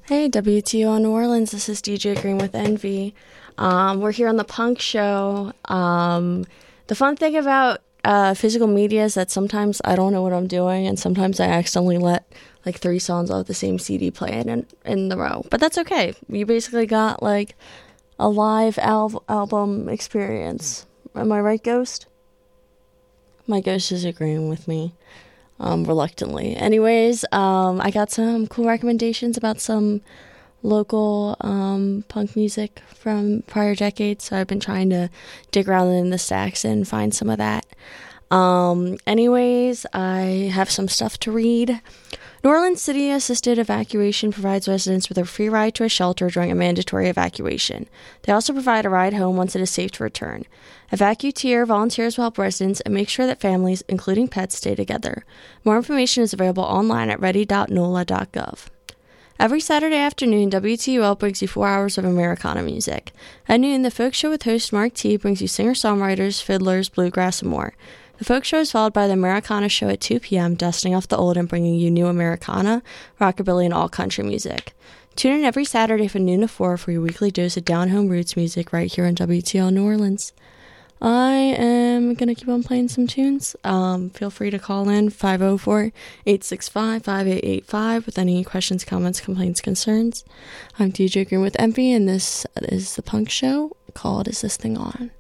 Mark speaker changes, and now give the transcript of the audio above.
Speaker 1: Hey, WTO New Orleans, this is DJ Green with Envy. We're here on the Punk Show. The fun thing about physical media is that sometimes I don't know what I'm doing, and sometimes I accidentally let like 3 songs off the same CD play in the row. But that's okay. You basically got like a live album experience. Am I right, Ghost? My ghost is agreeing with me. Reluctantly. Anyways, I got some cool recommendations about some local punk music from prior decades, so I've been trying to dig around in the stacks and find some of that. Anyways, I have some stuff to read. New Orleans City Assisted Evacuation provides residents with a free ride to a shelter during a mandatory evacuation. They also provide a ride home once it is safe to return. EvacuTier volunteers will help residents and make sure that families, including pets, stay together. More information is available online at ready.nola.gov. Every Saturday afternoon, WTUL brings you 4 hours of Americana music. At noon, the Folk Show with host Mark T brings you singer-songwriters, fiddlers, bluegrass, and more. The Folk Show is followed by the Americana Show at 2 p.m., dusting off the old and bringing you new Americana, rockabilly, and all-country music. Tune in every Saturday from noon to 4 for your weekly dose of down-home roots music right here on WTL New Orleans. I am going to keep on playing some tunes. Feel free to call in 504-865-5885 with any questions, comments, complaints, concerns. I'm DJ Green with Envy, and this is the Punk Show called Is This Thing On?